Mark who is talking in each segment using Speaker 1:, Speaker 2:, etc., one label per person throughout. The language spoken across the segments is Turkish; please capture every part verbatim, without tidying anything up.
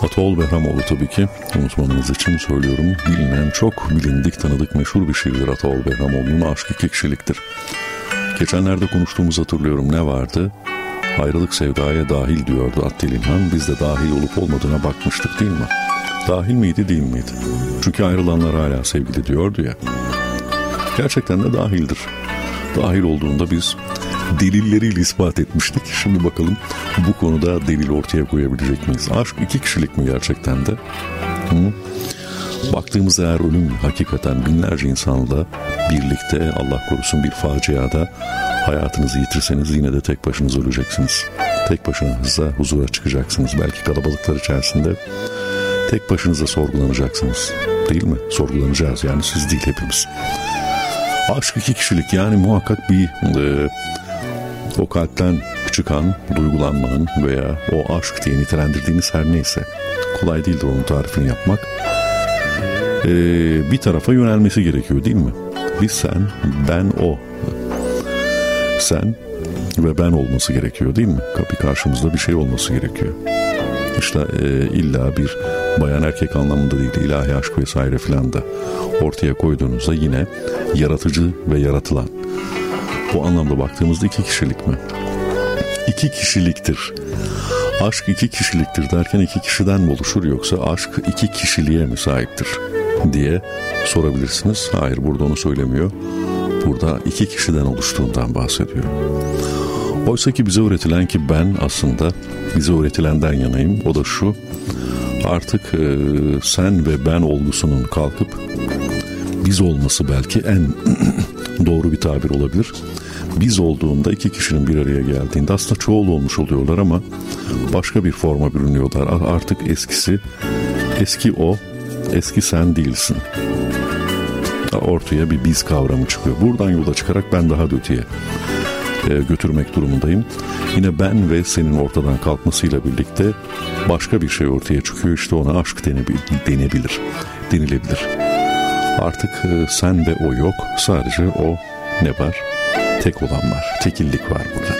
Speaker 1: Atol Behramoğlu tabii ki unutmamanız için söylüyorum. Bilinen, çok bilindik, tanıdık, meşhur bir şiirdir Atol Behramoğlu'nun Aşk İki Kişiliktir. Geçenlerde konuştuğumuzu hatırlıyorum. Ne vardı? Ayrılık sevdaya dahil diyordu Attil İlhan. Biz de dahil olup olmadığına bakmıştık değil mi? Dahil miydi değil miydi? Çünkü ayrılanlar hala sevgili diyordu ya. Gerçekten de dahildir. Dahil olduğunda biz delilleriyle ispat etmiştik. Şimdi bakalım bu konuda delil ortaya koyabilecek miyiz? Aşk iki kişilik mi gerçekten de? Hı? Baktığımızda eğer ölüm hakikaten binlerce insanla birlikte, Allah korusun bir faciada hayatınızı yitirseniz yine de tek başınıza öleceksiniz. Tek başınıza huzura çıkacaksınız. Belki kalabalıklar içerisinde tek başınıza sorgulanacaksınız. Değil mi? Sorgulanacağız yani, siz değil hepimiz. Aşk iki kişilik yani muhakkak bir e, o kalpten çıkan duygulanmanın veya o aşk diye nitelendirdiğiniz her neyse, kolay değildir onun tarifini yapmak. E, bir tarafa yönelmesi gerekiyor değil mi? Bir sen, ben o. Sen ve ben olması gerekiyor değil mi? Bir karşımızda bir şey olması gerekiyor. İşte e, illa bir bayan erkek anlamında değil, ilahi aşk vesaire filan da ortaya koyduğunuzda yine yaratıcı ve yaratılan. Bu anlamda baktığımızda iki kişilik mi? İki kişiliktir. Aşk iki kişiliktir derken iki kişiden mi oluşur, yoksa aşk iki kişiliğe mi sahiptir diye sorabilirsiniz. Hayır, burada onu söylemiyor. Burada iki kişiden oluştuğundan bahsediyor. Oysa ki bize öğretilen, ki ben aslında bize öğretilenden yanayım. O da şu: artık e, sen ve ben olgusunun kalkıp biz olması belki en doğru bir tabir olabilir. Biz olduğunda iki kişinin bir araya geldiğinde aslında çoğul olmuş oluyorlar ama başka bir forma bürünüyorlar. Artık eskisi, eski o, eski sen değilsin. Ortaya bir biz kavramı çıkıyor. Buradan yola çıkarak ben daha da öteye e, götürmek durumundayım. Yine ben ve senin ortadan kalkmasıyla birlikte başka bir şey ortaya çıkıyor. İşte ona aşk denebilir, denilebilir. Artık e, sen ve o yok. Sadece o ne var? Tek olan var. Tekillik var burada.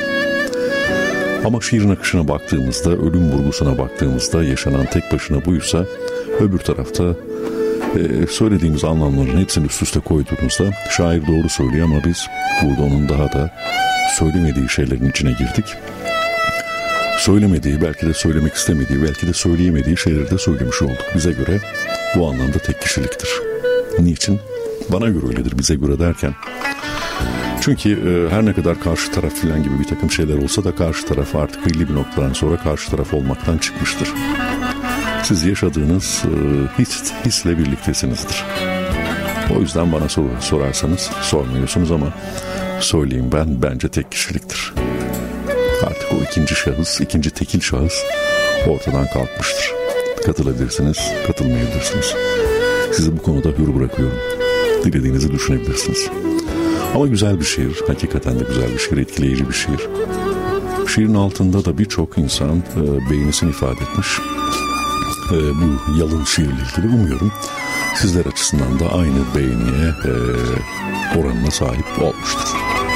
Speaker 1: Ama şiirin akışına baktığımızda, ölüm vurgusuna baktığımızda yaşanan tek başına buysa, öbür tarafta e, söylediğimiz anlamların hepsini üst üste koyduğumuzda şair doğru söylüyor ama biz burada onun daha da söylemediği şeylerin içine girdik. Söylemediği, belki de söylemek istemediği, belki de söyleyemediği şeyleri de söylemiş olduk. Bize göre bu anlamda tek kişiliktir. Niçin? Bana göre öyledir, bize göre derken. Çünkü e, her ne kadar karşı taraf filan gibi bir takım şeyler olsa da karşı taraf artık belli bir noktadan sonra karşı taraf olmaktan çıkmıştır. Siz yaşadığınız e, his, hisle birliktesinizdir. O yüzden bana sor, sorarsanız, sormuyorsunuz ama söyleyeyim ben, bence tek kişiliktir. Artık o ikinci şahıs, ikinci tekil şahıs ortadan kalkmıştır. Katılabilirsiniz, katılmayabilirsiniz. Sizi bu konuda hür bırakıyorum. Dilediğinizi düşünebilirsiniz. Ama güzel bir şiir, hakikaten de güzel bir şiir, etkileyici bir şiir. Şiirin altında da birçok insan e, beğenisini ifade etmiş. E, bu yalın şiirle ilgili umuyorum sizler açısından da aynı beğeniye e, oranına sahip olmuştur.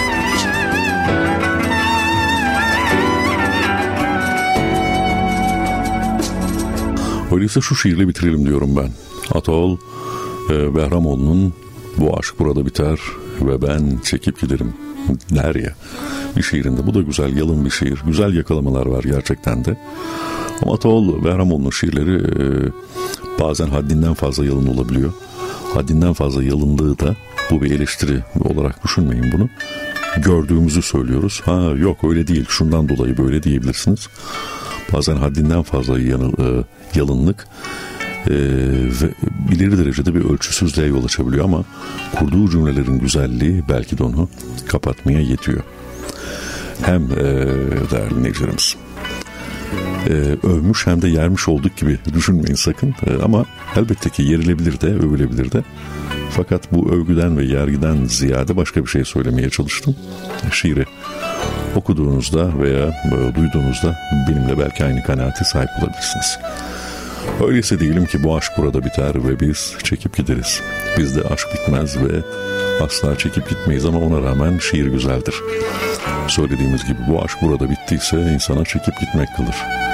Speaker 1: Öyleyse şu şiirle bitirelim diyorum ben. Atol e, Behramoğlu'nun "Bu aşk burada biter ve ben çekip giderim" der ya bir şiirinde. Bu da güzel, yalın bir şiir. Güzel yakalamalar var gerçekten de. Ama Atol Behramoğlu'nun şiirleri e, bazen haddinden fazla yalın olabiliyor. Haddinden fazla yalınlığı da, bu bir eleştiri olarak düşünmeyin bunu, gördüğümüzü söylüyoruz. Ha yok öyle değil, şundan dolayı böyle diyebilirsiniz. Bazen haddinden fazla yanıl, e, yalınlık e, ve ileri derecede bir ölçüsüzlüğe yol açabiliyor ama kurduğu cümlelerin güzelliği belki de onu kapatmaya yetiyor. Hem e, değerli dinleyicilerimiz e, övmüş hem de yermiş olduk gibi düşünmeyin sakın. E, ama elbette ki yerilebilir de, övülebilir de. Fakat bu övgüden ve yergiden ziyade başka bir şey söylemeye çalıştım. Şiiri okuduğunuzda veya duyduğunuzda benimle belki aynı kanaate sahip olabilirsiniz. Öyleyse diyelim ki bu aşk burada biter ve biz çekip gideriz. Bizde aşk bitmez ve asla çekip gitmeyiz ama ona rağmen şiir güzeldir. Söylediğimiz gibi bu aşk burada bittiyse insana çekip gitmek kalır.